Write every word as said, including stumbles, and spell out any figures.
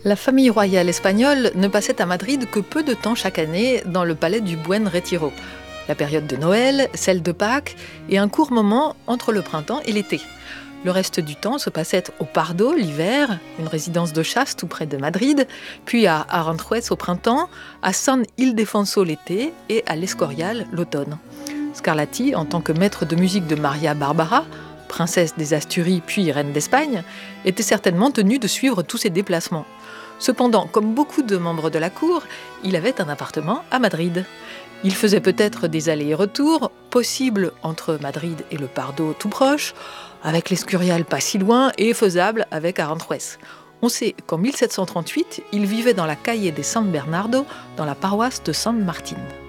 La famille royale espagnole ne passait à Madrid que peu de temps chaque année dans le palais du Buen Retiro. La période de Noël, celle de Pâques et un court moment entre le printemps et l'été. Le reste du temps se passait au Pardo l'hiver, une résidence de chasse tout près de Madrid, puis à Aranjuez au printemps, à San Ildefonso l'été et à l'Escorial l'automne. Scarlatti, en tant que maître de musique de Maria Barbara, princesse des Asturies puis reine d'Espagne, était certainement tenu de suivre tous ses déplacements. Cependant, comme beaucoup de membres de la cour, il avait un appartement à Madrid. Il faisait peut-être des allers et retours, possibles entre Madrid et le Pardo tout proche, avec l'Escurial pas si loin et faisable avec Aranjuez. On sait qu'en mille sept cent trente-huit, il vivait dans la Calle de San Bernardo, dans la paroisse de San Martín.